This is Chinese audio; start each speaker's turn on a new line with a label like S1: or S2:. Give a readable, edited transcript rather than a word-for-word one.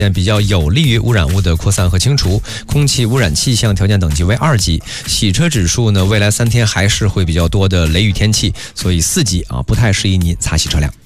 S1: 比较有利于污染物的扩散和清除，空气污染气象条件等级为2级。洗车指数呢，未来3天还是会比较多的雷雨天气，所以4级啊，不太适宜您擦洗车辆。